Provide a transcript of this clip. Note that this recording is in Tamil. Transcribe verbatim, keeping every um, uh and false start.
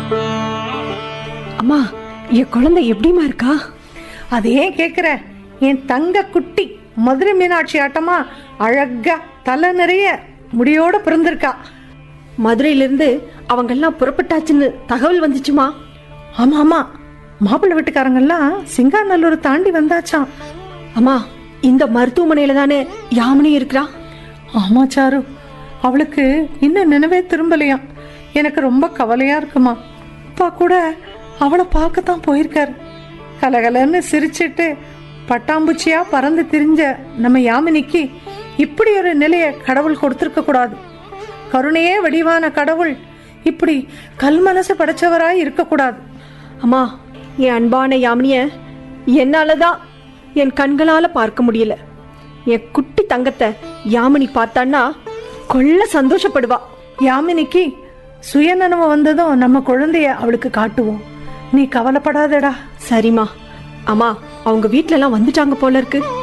அம்மா, என் குழந்தை எப்படிமா இருக்கா? அது ஏன் கேக்குற? என் தங்க குட்டி மதுரை மீனாட்சி ஆட்டமா அழகா தலை நிறைய முடியோட பிறந்திருக்கா. மதுரையிலிருந்து அவங்கெல்லாம் புறப்பட்டாச்சுன்னு தகவல் வந்துச்சுமா? ஆமா ஆமா, மாப்பிள்ளை வீட்டுக்காரங்கெல்லாம் சிங்காநல்லூர் தாண்டி வந்தாச்சாம். அம்மா, இந்த மருத்துவமனையில தானே யாமினி இருக்கிறா? ஆமா சாரு, அவளுக்கு இன்னும் நினைவே திரும்பலையாம். எனக்கு ரொம்ப கவலையா இருக்குமா. அப்பா கூட அவளை பார்க்கத்தான் போயிருக்காரு. கலகலன்னு சிரிச்சிட்டு பட்டாம்பூச்சியா பறந்து திரிஞ்ச நம்ம யாமினிக்கு இப்படி ஒரு நிலைய கடவுள் கொடுத்திருக்க கூடாது. கருணையே வடிவான கடவுள் இப்படி கல் மனசு படைச்சவராய் இருக்கக்கூடாது. அம்மா, என் அன்பான யாமினிய என்னாலதான் என் கண்களால பார்க்க முடியல. என் குட்டி தங்கத்தை யாமினி பார்த்தான்னா கொள்ள சந்தோஷப்படுவா. யாமினிக்கு சுயநனவு வந்ததும் நம்ம குழந்தைய அவளுக்கு காட்டுவோம். நீ கவலைப்படாதடா. சரிம்மா. அம்மா, அவங்க வீட்டுல எல்லாம் வந்துட்டாங்க போல இருக்கு.